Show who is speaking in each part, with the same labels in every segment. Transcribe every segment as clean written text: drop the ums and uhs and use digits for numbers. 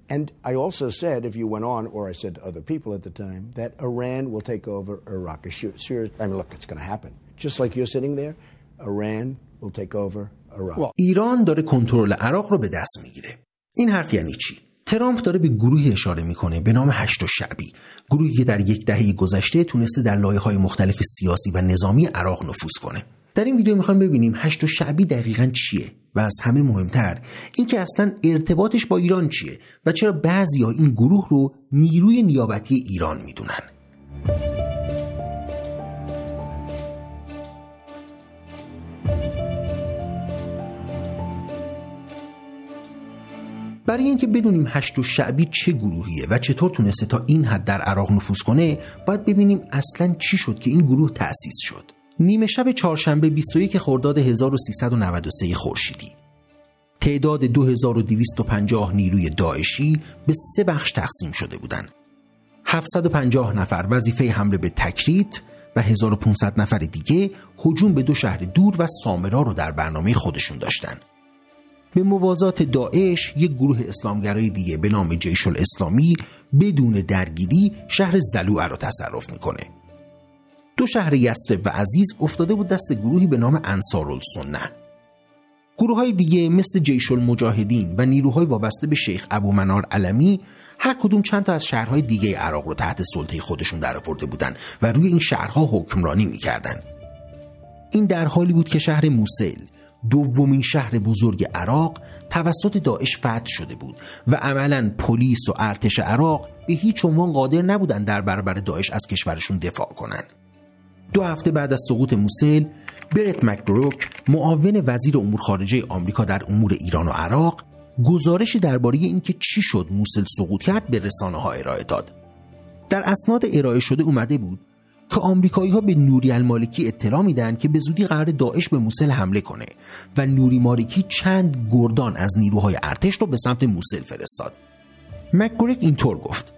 Speaker 1: And I also said, if you went on, or I said to other people at the time, that Iran will take over Iraq. I mean, look, it's going to happen. Just like you're sitting there, Iran will take over Iraq.
Speaker 2: ایران داره کنترل عراق رو به دست میگیره. این حرف یعنی چی؟ ترامپ داره به گروهی اشاره میکنه به نام هشت الشعبی، گروهی که در یک دهه گذشته تونسته در لایه‌های مختلف سیاسی و نظامی عراق نفوذ کنه. در این ویدیو میخوایم ببینیم هشت الشعبی دقیقاً چیه و از همه مهمتر اینکه اصلاً ارتباطش با ایران چیه و چرا بعضیا این گروه رو نیروی نیابتی ایران میدونن. برای اینکه بدونیم هشت الشعبی چه گروهیه و چطور تونسته تا این حد در عراق نفوذ کنه، باید ببینیم اصلاً چی شد که این گروه تأسیس شد. نیمه شب چهارشنبه 21 خرداد 1393 خورشیدی، تعداد 2250 نیروی داعشی به 3 بخش تقسیم شده بودند. 750 نفر وظیفه حمله به تکریت و 1500 نفر دیگه هجوم به 2 شهر دور و سامرا رو در برنامه خودشون داشتن. به موازات داعش، یک گروه اسلامگرای دیگه به نام جیش الاسلامی بدون درگیری شهر زلوعه رو تصرف میکنه. 2 شهر یثرب و عزیز افتاده بود دست گروهی به نام انصارالسنه. گروه‌های دیگه مثل جیش المجاهدین و نیروهای وابسته به شیخ ابومنار علمی هر کدوم چند تا از شهرهای دیگه عراق رو تحت سلطه خودشون درآورده بودن و روی این شهرها حکمرانی می‌کردن. این در حالی بود که شهر موصل، دومین شهر بزرگ عراق، توسط داعش فتح شده بود و عملاً پلیس و ارتش عراق به هیچ عنوان قادر نبودن در برابر داعش از کشورشون دفاع کنن. 2 هفته بعد از سقوط موصل، برت مکگروک، معاون وزیر امور خارجه آمریکا در امور ایران و عراق، گزارشی درباره اینکه چی شد موصل سقوط کرد به رسانه‌ها ارائه داد. در اسناد ارائه شده اومده بود که آمریکایی‌ها به نوری المالکی اطلاع میدن که به زودی قرار داعش به موصل حمله کنه و نوری مالکی چند گردان از نیروهای ارتش رو به سمت موصل فرستاد. مکگروک اینطور گفت: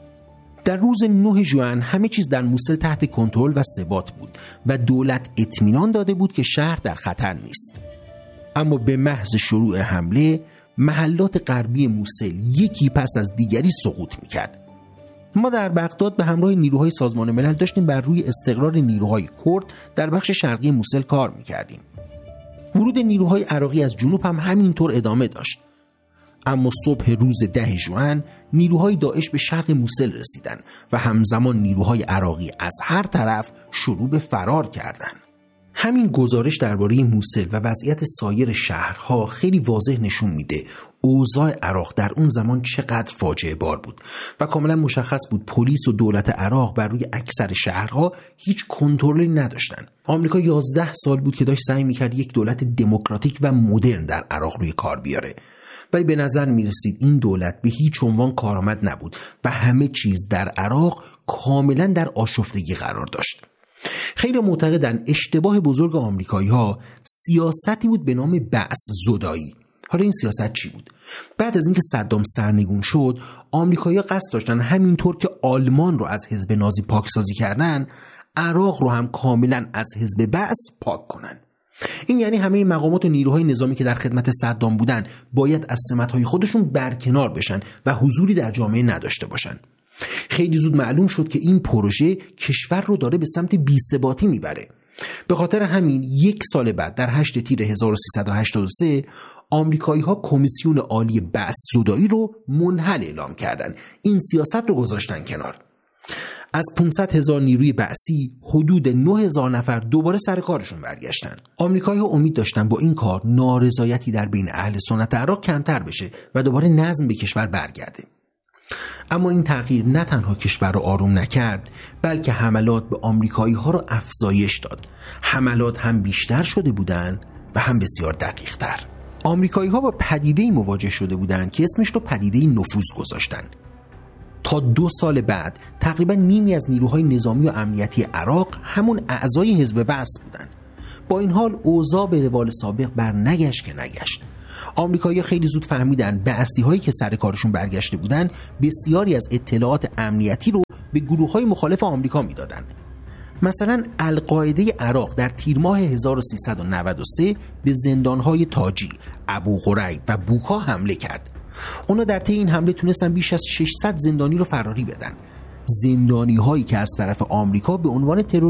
Speaker 2: در روز 9 ژوئن همه چیز در موصل تحت کنترل و ثبات بود و دولت اطمینان داده بود که شهر در خطر نیست. اما به محض شروع حمله، محلات غربی موصل یکی پس از دیگری سقوط می‌کرد. ما در بغداد به همراه نیروهای سازمان ملل داشتیم بر روی استقرار نیروهای کرد در بخش شرقی موصل کار می‌کردیم. ورود نیروهای عراقی از جنوب هم همینطور ادامه داشت. اما صبح روز 10 ژوئن نیروهای داعش به شرق موصل رسیدند و همزمان نیروهای عراقی از هر طرف شروع به فرار کردند. همین گزارش درباره موصل و وضعیت سایر شهرها خیلی واضح نشون میده اوضاع عراق در اون زمان چقدر فاجعه بار بود و کاملا مشخص بود پلیس و دولت عراق بر روی اکثر شهرها هیچ کنترلی نداشتن. آمریکا 11 سال بود که داشت سعی میکرد یک دولت دموکراتیک و مدرن در عراق روی کار بیاره، ولی به نظر میرسید این دولت به هیچ عنوان کارآمد نبود و همه چیز در عراق کاملا در آشفتگی قرار داشت. خیلی معتقدن اشتباه بزرگ آمریکایی‌ها سیاستی بود به نام بعث زدایی. حالا این سیاست چی بود؟ بعد از اینکه صدام سرنگون شد، آمریکایی‌ها قصد داشتن همینطور که آلمان رو از حزب نازی پاکسازی کردن، عراق رو هم کاملا از حزب بعث پاک کنن. این یعنی همه مقامات و نیروهای نظامی که در خدمت صدام بودن باید از سمت‌های خودشون برکنار بشن و حضوری در جامعه نداشته باشن. خیلی زود معلوم شد که این پروژه کشور رو داره به سمت بی‌ثباتی میبره. به خاطر همین 1 سال بعد در 8 تیر 1383 آمریکایی‌ها کمیسیون عالی بعث زدایی رو منحل اعلام کردن. این سیاست رو گذاشتن کنار. از 500,000 نیروی بعثی حدود 9,000 نفر دوباره سر کارشون برگشتن. آمریکایی‌ها امید داشتن با این کار نارضایتی در بین اهل سنت عراق کمتر بشه و دوباره نظم به کشور برگرده. اما این تغییر نه تنها کشور رو آروم نکرد، بلکه حملات به آمریکایی‌ها رو افزایش داد. حملات هم بیشتر شده بودند و هم بسیار دقیق‌تر. آمریکایی‌ها با پدیده‌ای مواجه شده بودند که اسمش رو پدیده نفوذ گذاشتن. تا 2 سال بعد تقریبا نیمی از نیروهای نظامی و امنیتی عراق همون اعضای حزب بعث بودند. با این حال اوضاع به روال سابق بر نگشت که نگشت. آمریکایی‌ها خیلی زود فهمیدن بعثی‌هایی که سر کارشون برگشته بودن بسیاری از اطلاعات امنیتی رو به گروه‌های مخالف آمریکا میدادن. مثلا القاعده عراق در تیر ماه 1393 به زندان‌های تاجی، ابو غریب و بوکا حمله کرد. اونا در طی این حمله تونستن بیش از 600 زندانی رو فراری بدن. زندانی هایی که از طرف آمریکا به عنوان